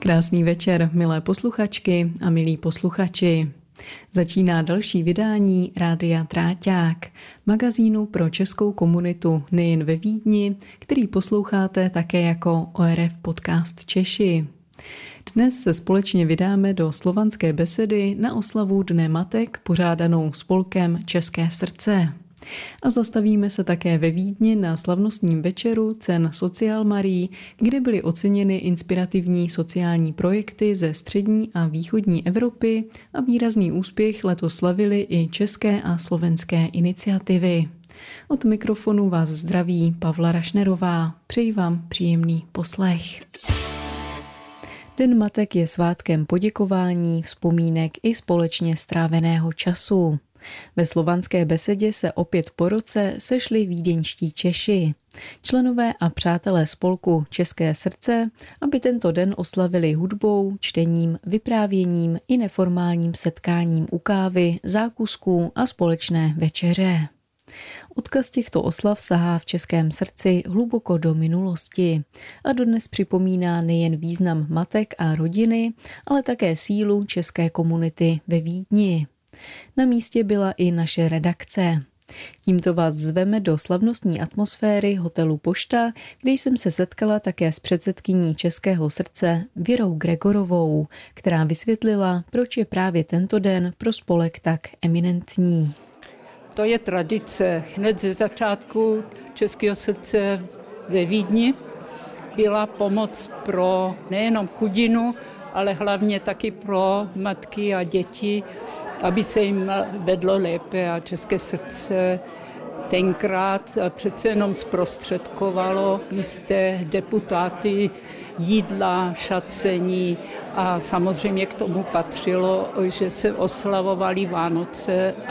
Krásný večer, milé posluchačky a milí posluchači. Začíná další vydání Rádia Tráťák, magazínu pro českou komunitu nejen ve Vídni, který posloucháte také jako ORF Podcast Češi. Dnes se společně vydáme do Slovanské Besedy na oslavu Dne matek pořádanou spolkem České srdce. A zastavíme se také ve Vídni na slavnostním večeru cen Social Marie, kde byly oceněny inspirativní sociální projekty ze střední a východní Evropy a výrazný úspěch letos slavily i české a slovenské iniciativy. Od mikrofonu vás zdraví Pavla Rašnerová. Přeji vám příjemný poslech. Den matek je svátkem poděkování, vzpomínek i společně stráveného času. Ve Slovanské Besedě se opět po roce sešli vídeňští Češi, členové a přátelé spolku České srdce, aby tento den oslavili hudbou, čtením, vyprávěním i neformálním setkáním u kávy, zákusků a společné večeře. Odkaz těchto oslav sahá v Českém srdci hluboko do minulosti a dodnes připomíná nejen význam matek a rodiny, ale také sílu české komunity ve Vídni. Na místě byla i naše redakce. Tímto vás zveme do slavnostní atmosféry hotelu Pošta, kde jsem se setkala také s předsedkyní Českého srdce Věrou Gregorovou, která vysvětlila, proč je právě tento den pro spolek tak eminentní. To je tradice. Hned ze začátku Českého srdce ve Vídni byla pomoc pro nejenom chudinu, ale hlavně taky pro matky a děti, aby se jim vedlo lépe, a České srdce tenkrát přece jenom zprostředkovalo jisté deputáty, jídla, šacení a samozřejmě k tomu patřilo, že se oslavovaly Vánoce